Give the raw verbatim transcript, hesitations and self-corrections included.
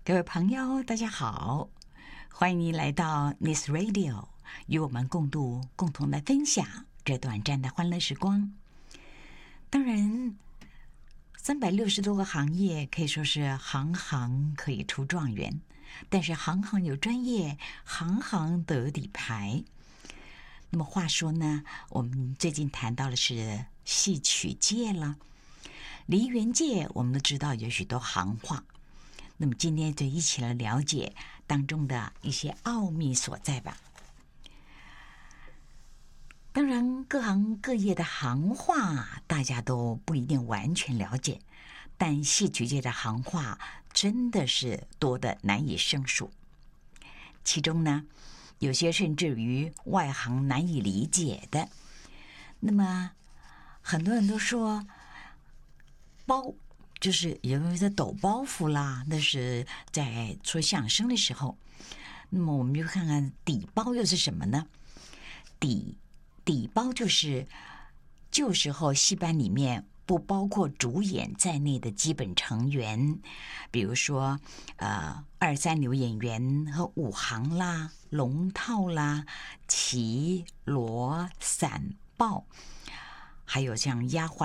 各位朋友，大家好，欢迎您来到 Nice Radio， 与我们共度、共同来分享这短暂的欢乐时光。当然，三百六十多个行业可以说是行行可以出状元，但是行行有专业，行行都有底牌。那么话说呢，我们最近谈到的是戏曲界了，梨园界我们都知道有许多行话。那么今天就一起来了解当中的一些奥秘所在吧。当然，各行各业的行话大家都不一定完全了解，但戏曲界的行话真的是多得难以胜数。其中呢，有些甚至于外行难以理解的。那么很多人都说包就是有人在抖包袱啦，那是在说相声的时候。那么我们就看看底包又是什么呢？底底包就是旧时候戏班里面不包括主演在内的基本成员，比如说呃二三流演员和武行啦、龙套啦、旗、锣、伞、豹，还有像丫鬟